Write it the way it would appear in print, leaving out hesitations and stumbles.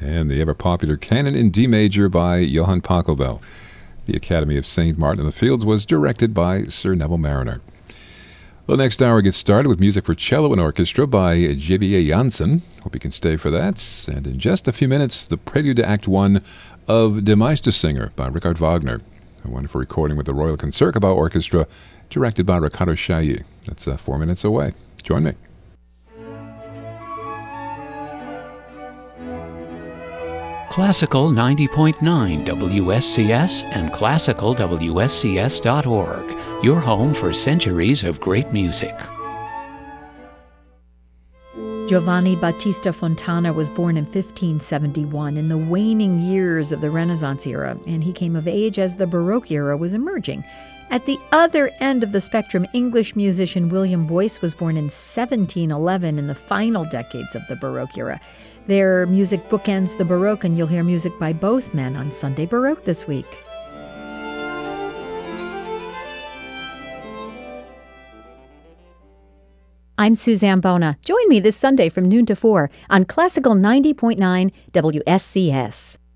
and the ever-popular Canon in D major by Johann Pachelbel. The Academy of St. Martin in the Fields was directed by Sir Neville Marriner. The next hour gets started with music for cello and orchestra by J.B.A. Janssen. Hope you can stay for that. And in just a few minutes, the prelude to Act 1 of Der Meistersinger by Richard Wagner. A wonderful recording with the Royal Concertgebouw Orchestra, directed by Riccardo Chailly. That's 4 minutes away. Join me. Classical 90.9 WSCS and classicalwscs.org, your home for centuries of great music. Giovanni Battista Fontana was born in 1571 in the waning years of the Renaissance era, and he came of age as the Baroque era was emerging. At the other end of the spectrum, English musician William Boyce was born in 1711 in the final decades of the Baroque era. Their music bookends the Baroque, and you'll hear music by both men on Sunday Baroque this week. I'm Suzanne Bona. Join me this Sunday from noon to 4 on Classical 90.9 WSCS.